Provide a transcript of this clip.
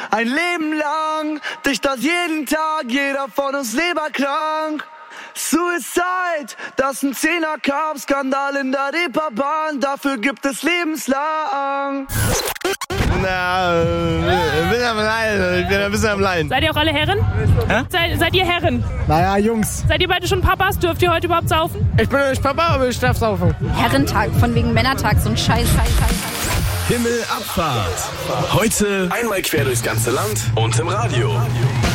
ein Leben lang. Dicht aus jeden Tag, jeder von uns leberkrank. Suicide, das ist ein 10er-Cup-Skandal in der Reeperbahn, dafür gibt es lebenslang. Na, ich bin ein bisschen am Leiden. Seid ihr auch alle Herren? Seid ihr Herren? Naja, Jungs. Seid ihr beide schon Papas? Dürft ihr heute überhaupt saufen? Ich bin nicht Papa, aber ich darf saufen. Herrentag, von wegen Männertag, so ein Scheiß. Himmelabfahrt. Heute einmal quer durchs ganze Land und im Radio.